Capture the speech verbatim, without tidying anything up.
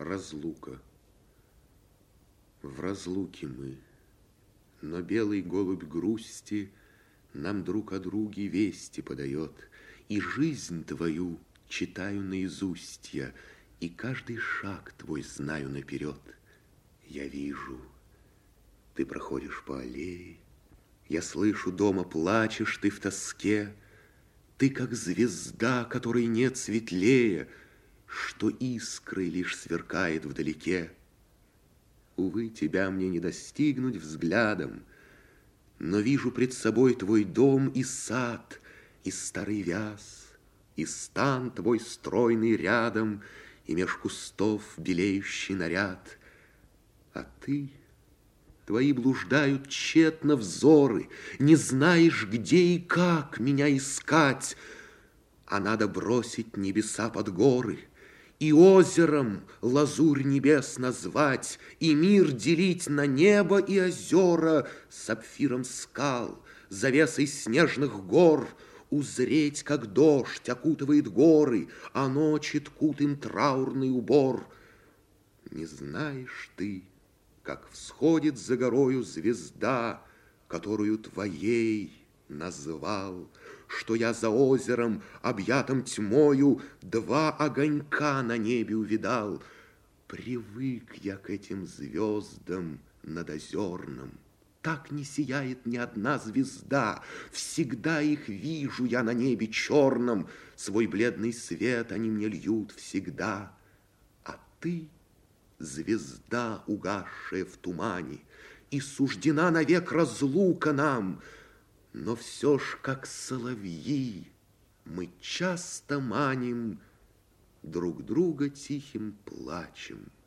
Разлука. В разлуке мы, но белый голубь грусти нам друг о друге вести подает, и жизнь твою читаю наизусть я, и каждый шаг твой знаю наперед. Я вижу, ты проходишь по аллее, я слышу, дома плачешь ты в тоске. Ты как звезда, которой нет светлее, что искрой лишь сверкает вдалеке. Увы, тебя мне не достигнуть взглядом, но вижу пред собой твой дом и сад, и старый вяз, и стан твой стройный рядом, и меж кустов белеющий наряд. А ты, твои блуждают тщетно взоры, не знаешь, где и как меня искать, а надо бросить небеса под горы, и озером лазурь небес назвать, и мир делить на небо и озера, сапфиром скал, завесой снежных гор, узреть, как дождь окутывает горы, а ночи ткут им траурный убор. Не знаешь ты, как всходит за горою звезда, которую твоей назвал, что я за озером, объятым тьмою, два огонька на небе увидал. Привык я к этим звездам надозерным. Так не сияет ни одна звезда. Всегда их вижу я на небе черном. Свой бледный свет они мне льют всегда. А ты, звезда, угасшая в тумане, и суждена навек разлука нам, но все ж, как соловьи, мы часто маним друг друга тихим плачем.